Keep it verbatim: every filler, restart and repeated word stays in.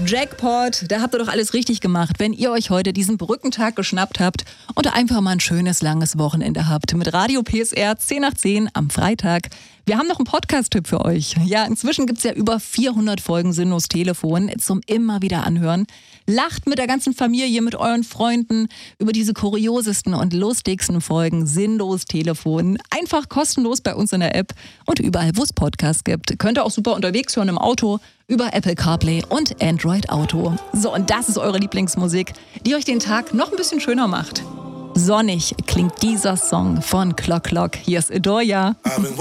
Jackpot, da habt ihr doch alles richtig gemacht, wenn ihr euch heute diesen Brückentag geschnappt habt und einfach mal ein schönes, langes Wochenende habt mit Radio P S R zehn nach zehn am Freitag. Wir haben noch einen Podcast-Tipp für euch. Ja, inzwischen gibt's ja über vierhundert Folgen Sinnlos Telefon zum immer wieder anhören. Lacht mit der ganzen Familie, mit euren Freunden über diese kuriosesten und lustigsten Folgen Sinnlos Telefon. Einfach kostenlos bei uns in der App und überall, wo es Podcasts gibt. Könnt ihr auch super unterwegs hören im Auto, über Apple CarPlay und Android Auto. So, und das ist eure Lieblingsmusik, die euch den Tag noch ein bisschen schöner macht. Sonnig klingt dieser Song von Clock Clock. Hier ist Edoya.